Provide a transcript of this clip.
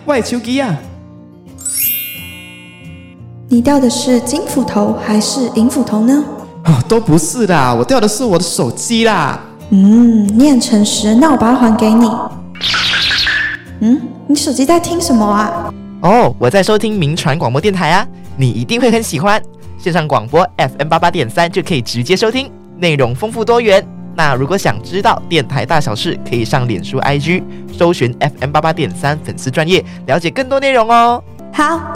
我的手机啊！ 你掉的是金斧头还是银斧头呢？ 都不是啦，我掉的是我的手机啦。 你很诚实，那我把它还给你。你手机在听什么啊？ 我在收听民传广播电台啊，你一定会很喜欢。线上广播 FM88.3 就可以直接收听，内容丰富多元。那如果想知道电台大小事，可以上脸书 IG 搜寻 FM88.3 粉丝专页，了解更多内容哦。 好。